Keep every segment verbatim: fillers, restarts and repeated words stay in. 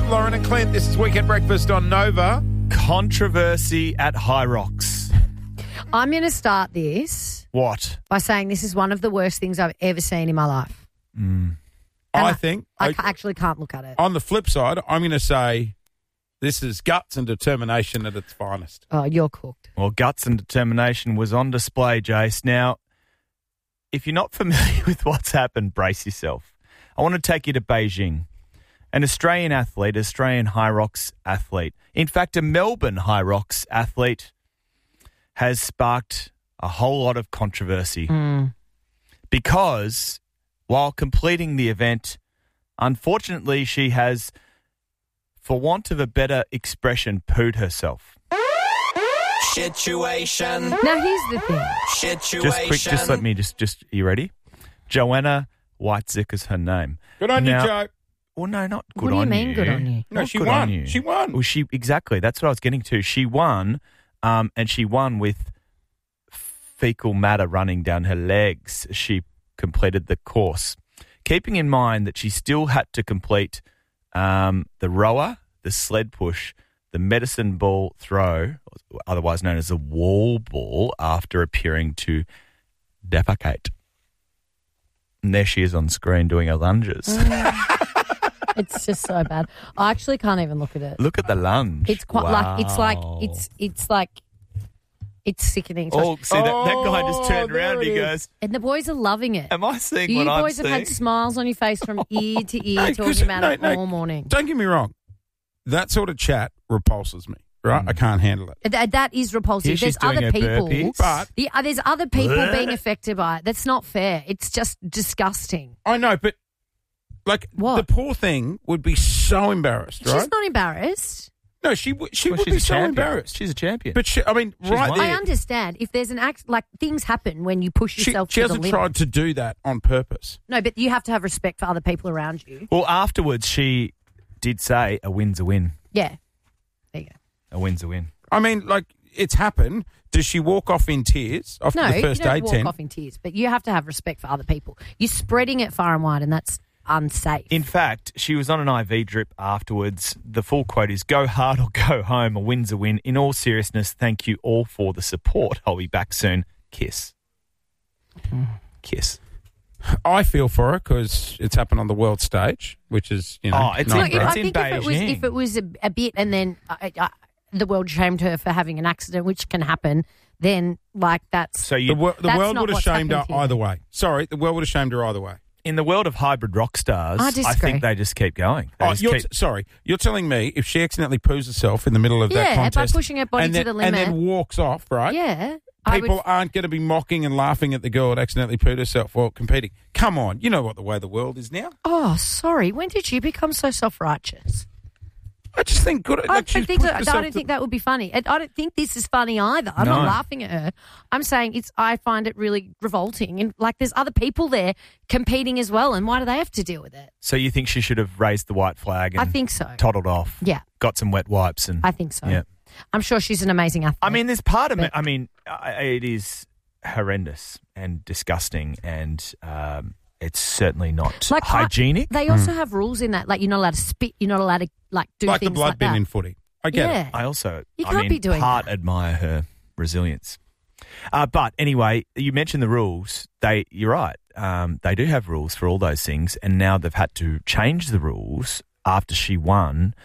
Lauren and Clint. This is Weekend Breakfast on Nova. Controversy at High Rocks. I'm going to start this What? by saying this is one of the worst things I've ever seen in my life. Mm. I, I- think, I I- ca- actually can't look at it. on the flip side, I'm going to say this is guts and determination at its finest. Oh, you're cooked. Well, guts and determination was on display, Jace. Now, if you're not familiar with what's happened, brace yourself. I want to take you to Beijing. An Australian athlete, Australian High Rocks athlete, in fact, a Melbourne High Rocks athlete, has sparked a whole lot of controversy Mm. because while completing the event, unfortunately, she has, for want of a better expression, pooed herself. Situation. Now, here's the thing. Situation. Just quick, just let me just, just, are you ready? Joanna Whitezick is her name. Good on Now- you, Joe. Well, no, not good What do you on mean good on you? No, Not she good won. on you. She won. Well, she exactly. That's what I was getting to. She won, um, and she won with fecal matter running down her legs. She completed the course, keeping in mind that she still had to complete um, the rower, the sled push, the medicine ball throw, otherwise known as a wall ball, after appearing to defecate. And there she is on screen doing her lunges. It's just so bad. I actually can't even look at it. Look at the lunge. It's quite like it's like Wow. it's it's like it's sickening. to Oh, watch. see, that, that guy just Oh, turned there around and it he is. goes, And the boys are loving it. am I seeing You what I'm boys have seeing? had smiles on your face from ear to ear No, talking 'cause- about no, it no. all morning. Don't get me wrong. That sort of chat repulses me, right? I can't handle it. Th- that is repulsive. Here she's There's doing other her people. burpees. But- the, uh, there's other people Blech. being affected by it. That's not fair. It's just disgusting. I know, but like What? the poor thing would be so embarrassed, right? She's not embarrassed. no, she w- she Well, would she's be a so champion. embarrassed. She's a champion. But she, I mean, She's right won. there, I understand if there's an act like things happen when you push she, yourself she to the hasn't limit. tried to do that on purpose. No, but you have to have respect for other people around you. well, afterwards, she did say a win's a win. Yeah. There you go. A win's a win. I mean, like, it's happened. Does she walk off in tears after No, the you first don't aid walk tent? off in tears, but you have to have respect for other people. You're spreading it far and wide, and that's unsafe. In fact, she was on an I V drip afterwards. The full quote is, go hard or go home. A win's a win. In all seriousness, thank you all for the support. I'll be back soon. Kiss. Kiss. I feel for her because it's happened on the world stage, which is, you know, Oh, it's not Look, if, great. I It's in think if it was Beijing. if it was a, a bit, and then uh, uh, the world shamed her for having an accident, which can happen, then like that's So the, you, wor- the That's world not would have what's shamed her happened here. either way. Sorry, the world would have shamed her either way. in the world of hybrid rock stars, I I, disagree. think they just keep going. They Oh, just you're keep, t- sorry, you're telling me if she accidentally poos herself in the middle of that Yeah, by contest, pushing her body and to then, the limit. and then walks off, right? yeah. I People would, aren't going to be mocking and laughing at the girl that accidentally pooed herself while competing. Come on, you know what the way the world is now. oh, sorry. When did you become so self-righteous? I just think good. I Like don't she's think pushed that, I herself don't to- think that would be funny. And I don't think this is funny either. I'm No. not laughing at her. I'm saying it's. I find it really revolting, and like there's other people there competing as well. And why do they have to deal with it? so you think she should have raised the white flag and I think so. toddled off? Yeah, Got some wet wipes and I think so. Yeah. I'm sure she's an amazing athlete. I mean, there's part of me. But- I mean, I- it is horrendous and disgusting, and um, it's certainly not Like, I- hygienic. they also have rules in that. Like you're not allowed to spit. You're not allowed to like do like the things blood like bin that. in footy. I get yeah. it. I also, You I can't mean, be doing part that. admire her resilience. Uh, but anyway, you mentioned the rules. They, you're right. Um, they do have rules for all those things, and now they've had to change the rules after she won,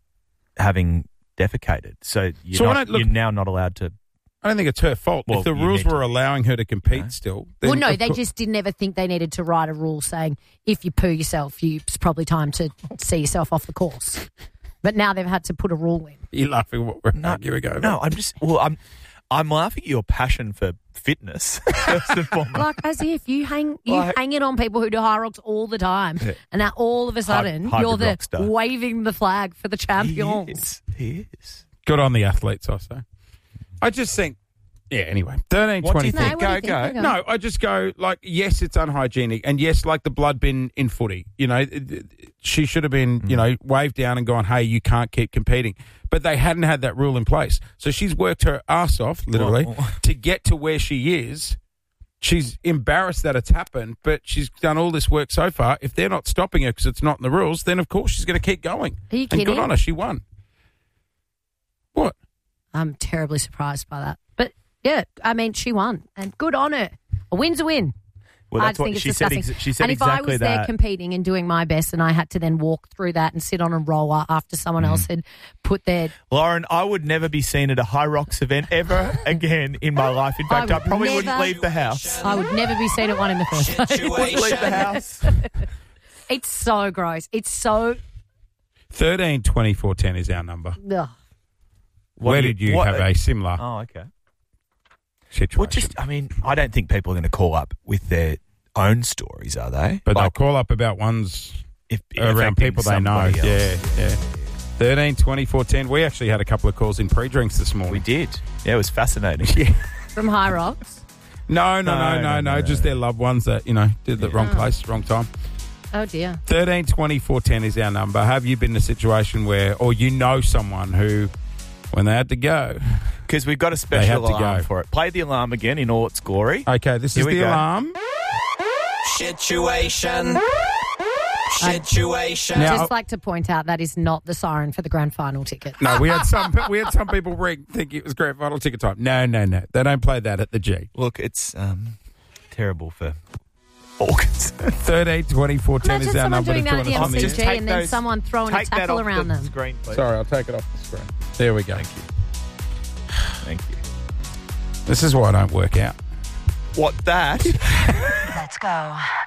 having defecated. So you're, So I not, don't look- you're now not allowed to. I don't think it's her fault. Well, if the you rules need to- were allowing her to compete know. still, then Well, no, of they cour- just did never think they needed to write a rule saying if you poo yourself, you, it's probably time to see yourself off the course. But now they've had to put a rule in. You're laughing at what we're No, arguing over. no, I'm just. Well, I'm. I'm laughing at your passion for fitness first and foremost. Like as if you hang you Like- hang it on people who do high rocks all the time, Yeah. and now all of a sudden hybrid you're the rock star. waving the flag for the He champions. is. He is. Good on the athletes, I say. I just think, yeah, anyway, thirteen, What do you twenty-four. No, think? what do Go, you think? go. No, I just go, like, yes, it's unhygienic. And yes, like the blood bin in footy, you know, it- it- she should have been, Mm. you know, waved down and gone, hey, you can't keep competing. But they hadn't had that rule in place. So she's worked her ass off, literally, Well- to get to where she is she's embarrassed that it's happened, but she's done all this work so far. If they're not stopping her because it's not in the rules, then of course she's going to keep going. Are you and kidding? good on her, she won. What? I'm terribly surprised by that. But, yeah, I mean, she won. And good on her. A win's a win. Well, I that's just what think it's she said. disgusting. Ex- she said and if exactly I was there that. competing and doing my best and I had to then walk through that and sit on a roller after someone Mm. else had put their... Lauren, I would never be seen at a High Rocks event ever again in my life. In fact, I, I would probably never- wouldn't leave the house. I would never be seen at one in the first place. Wouldn't leave the house. It's so gross. It's so... thirteen twenty-four ten is our number. Ugh. What Where do you- did you what- have a similar Oh, okay. situation? Well, just, I mean, I don't think people are going to call up with their own stories, are they? but Like, they'll call up about ones if, around affecting people they know. somebody else. Yeah, yeah. thirteen twenty-four ten. We actually had a couple of calls in pre-drinks this morning. We did. Yeah, it was fascinating. Yeah. From High Rocks. No, no, no, No, no, no, no. no, Just no. their loved ones that, you know, did the wrong Oh. place, wrong time. Oh, dear. thirteen twenty-four ten is our number. Have you been in a situation where, or you know someone who, when they had to go, Because we've got a had special to alarm go. for it. Play the alarm again in all its glory. okay, this Here is we the go. alarm. Situation. Situation. Now- Just like to point out that is not the siren for the grand final ticket. No, we had some we had some people ring thinking it was grand final ticket time. No, no, no. They don't play that at the G. Look, it's um, terrible for organs. thirteen twenty-four ten Imagine is our someone number. doing to that at join the us on the Just M C G take and then those- someone throwing a Take that tackle off around the them. screen, please. Sorry, I'll take it off the screen. There we go. Thank you. Thank you. This is why I don't work out. What, that? Let's go.